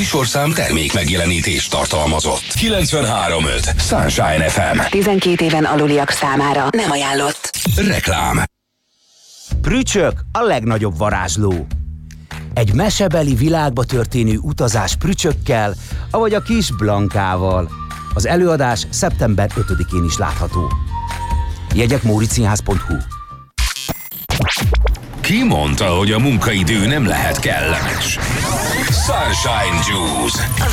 műsorszám termék megjelenítést tartalmazott. 93.5 Sunshine FM. 12 éven aluliak számára nem ajánlott. Reklám. Prücsök a legnagyobb varázsló. Egy mesebeli világba történő utazás prücsökkel, avagy a kis Blankával. Az előadás szeptember 5-én is látható. Jegyek móricszínház.hu. Ki mondta, hogy a munkaidő nem lehet kellemes? Sunshine Juice.